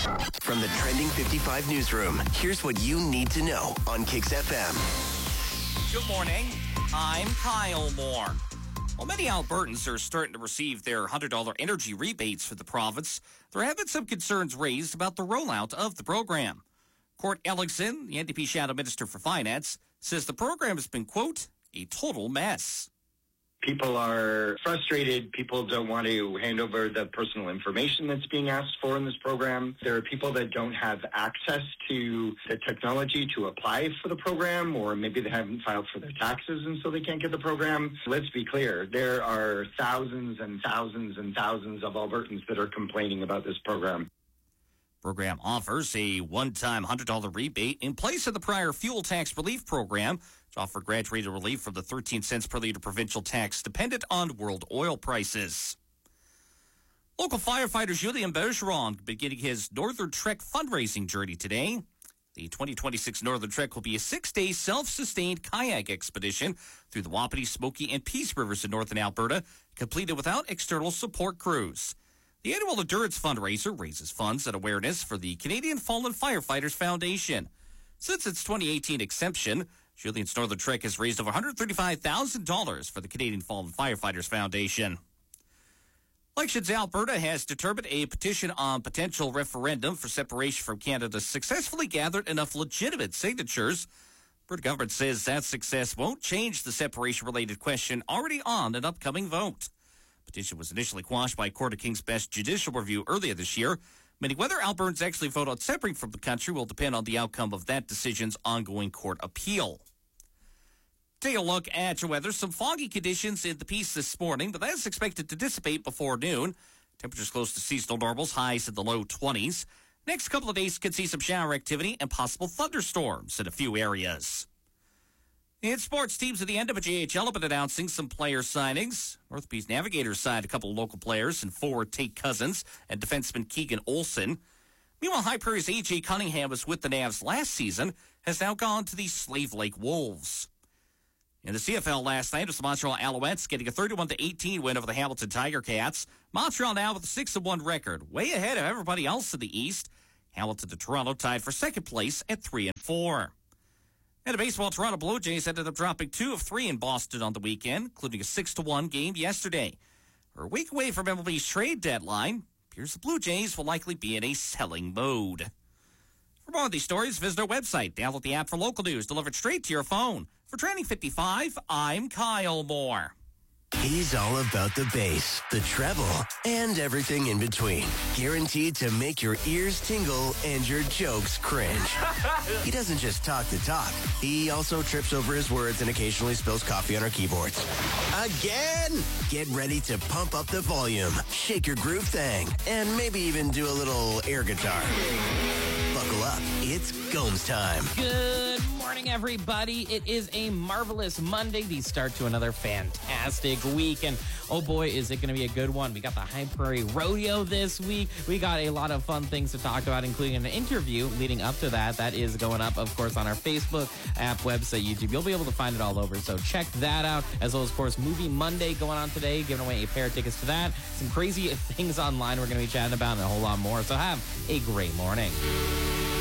From the Trending 55 newsroom, here's what you need to know on Kicks FM. Good morning. I'm Kyle Moore. While many Albertans are starting to receive their $100 energy rebates for the province, there have been some concerns raised about the rollout of the program. Court Ellingson, the NDP Shadow Minister for Finance, says the program has been, quote, a total mess. People are frustrated. People don't want to hand over the personal information that's being asked for in this program. There are people that don't have access to the technology to apply for the program, or maybe they haven't filed for their taxes and so they can't get the program. Let's be clear. There are thousands and thousands and thousands of Albertans that are complaining about this program. Program offers a one-time $100 rebate in place of the prior fuel tax relief program, which offered graduated relief from the 13 cents per liter provincial tax dependent on world oil prices. Local firefighter Julien Bergeron beginning his Northern Trek fundraising journey today. The 2026 Northern Trek will be a 6-day self-sustained kayak expedition through the Wapiti, Smoky, and Peace Rivers in northern Alberta, completed without external support crews. The annual Endurance fundraiser raises funds and awareness for the Canadian Fallen Firefighters Foundation. Since its 2018 exemption, Julien's Northern Trek has raised over $135,000 for the Canadian Fallen Firefighters Foundation. Elections Alberta has determined a petition on potential referendum for separation from Canada successfully gathered enough legitimate signatures. Alberta government says that success won't change the separation-related question already on an upcoming vote. Petition was initially quashed by Court of King's Bench judicial review earlier this year, meaning whether Albertans actually vote on separating from the country will depend on the outcome of that decision's ongoing court appeal. Take a look at your weather. Some foggy conditions in the Peace this morning, but that's expected to dissipate before noon. Temperatures close to seasonal normals, highs in the low 20s. Next couple of days could see some shower activity and possible thunderstorms in a few areas. In sports, teams at the NWHL have been announcing some player signings. North Peace Navigators signed a couple of local players in forward Tate Cousins and defenseman Keegan Olsen. Meanwhile, High Prairie's A.J. Cunningham was with the Navs last season, has now gone to the Slave Lake Wolves. In the CFL last night, it was the Montreal Alouettes getting a 31-18 win over the Hamilton Tiger Cats. Montreal now with a 6-1 record, way ahead of everybody else in the East. Hamilton to Toronto tied for second place at 3-4. And in baseball, Toronto Blue Jays ended up dropping 2 of 3 in Boston on the weekend, including a 6-1 game yesterday. We're a week away from MLB's trade deadline. Appears the Blue Jays will likely be in a selling mode. For more of these stories, visit our website. Download the app for local news delivered straight to your phone. For Trending 55, I'm Kyle Moore. He's all about the bass, the treble, and everything in between. Guaranteed to make your ears tingle and your jokes cringe. He doesn't just talk the talk. He also trips over his words and occasionally spills coffee on our keyboards. Again! Get ready to pump up the volume, shake your groove thing, and maybe even do a little air guitar. Buckle up. It's Gomes time. Good morning, everybody. It is a marvelous Monday, the start to another fantastic week. And oh boy, is it going to be a good one. We got the High Prairie Rodeo this week. We got a lot of fun things to talk about, including an interview leading up to that. That is going up, of course, on our Facebook app, website, YouTube. You'll be able to find it all over. So check that out, as well as, of course, Movie Monday going on today, giving away a pair of tickets to that. Some crazy things online we're going to be chatting about and a whole lot more. So have a great morning.